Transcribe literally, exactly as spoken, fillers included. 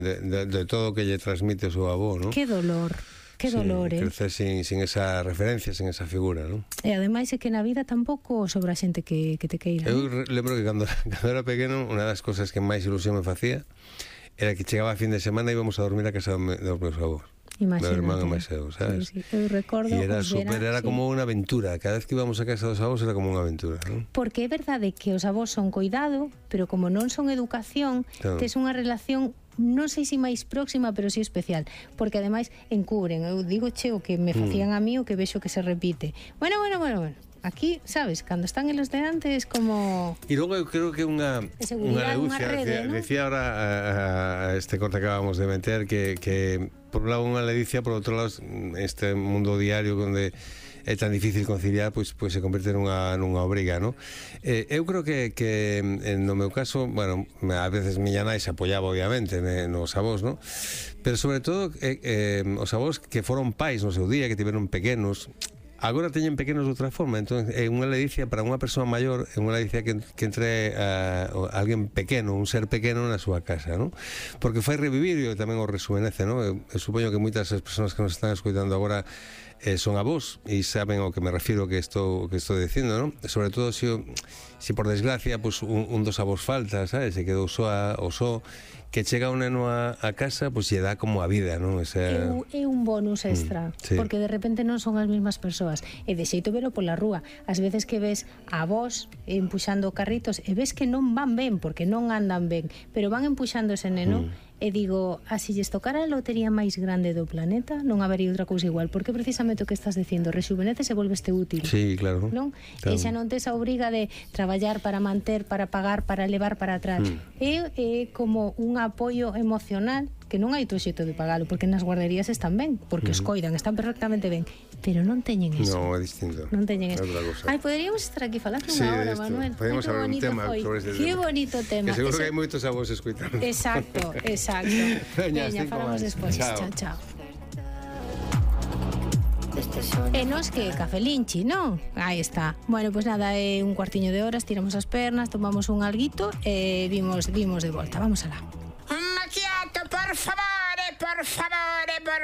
de, de, de todo o que lle transmite o seu avó, non? Que dolor. Que dolor, sí, eh? crecer sin, sin esa referencia, sin esa figura, non? E ademais é que na vida tampouco sobra xente que, que te queira. Eu ¿no? lembro que cando, cando era pequeno, unha das cosas que máis ilusión me facía era que chegaba a fin de semana e íbamos a dormir a casa dos meus avós. Meu irmán e máis eu, sabes? Sí, sí. Eu recordo e era os super, vera, era sí. como unha aventura. Cada vez que íbamos a casa dos avós era como unha aventura, non? Porque é verdade que os avós son coidado, pero como non son educación, claro. tes unha relación non sei se máis próxima, pero sí especial, porque ademais encubren. Eu digo che o que me facían mm. a mí, o que vexo que se repite. Bueno, bueno, bueno, bueno. Aquí, sabes, cando están en los de antes como... E logo eu creo que unha unha leducia, rede, decía, ¿no? decía ahora a, a este corte que acabamos de meter que, que por un lado unha ledicia, por outro lado este mundo diario onde é tan difícil conciliar, pois, pois se converte nunha, nunha obriga, non? Eh, eu creo que, que no meu caso, bueno, a veces miña nai se apoiaba obviamente nos avós, non? Pero sobre todo eh, eh, os avós que foron pais no seu día, que tiveron pequenos, agora teñen pequenos de outra forma. Entón é unha ledicia para unha persoa maior, é unha ledicia que, que entre uh, alguén pequeno, un ser pequeno na súa casa, non? Porque fai revivir e tamén o resuvenece, non? Eu, eu supoño que moitas das persoas que nos están escoitando agora eh, son avós e saben ao que me refiro que estou que estou dicindo, non? Sobre todo se si, si por desgracia pues, un, un dos avós falta, sabes? Se quedou soa ou só, que chega un neno a, a casa, pois pues, lle dá como a vida, non? Ese... É, é un bonus extra, mm, sí. Porque de repente non son as mesmas persoas. E de xeito velo pola rúa. As veces que ves a vos empuxando carritos e ves que non van ben, porque non andan ben, pero van empuxando ese neno, mm. E digo, así lles tocara a lotería máis grande do planeta, non habería outra cousa igual, porque precisamente o que estás dicindo, rejuveneces e volveste útil. Sí, claro. Non? Claro. E xa non tes a obriga de traballar para manter, para pagar, para levar para atrás. Mm. É, é como un apoio emocional que non hai outro xeito de pagalo, porque nas guarderías están ben, porque mm. os coidan, están perfectamente ben, pero non teñen eso. Non, é distinto. Non teñen eso. Ai, poderíamos estar aquí falando sí, unha hora, Manuel. Podemos hablar un tema foi. sobre este Qué tema. bonito tema. Que seguro eso... que hai moitos avós escuitando. Exacto, exacto. Veña, falamos despois. Chao, chao. E nos que cafelinchi, non? Aí está. Bueno, pois pues nada, é un cuartiño de horas, tiramos as pernas, tomamos un alguito e vimos, vimos de volta. Vamos alá. Un macchiato, por favore, por favore, por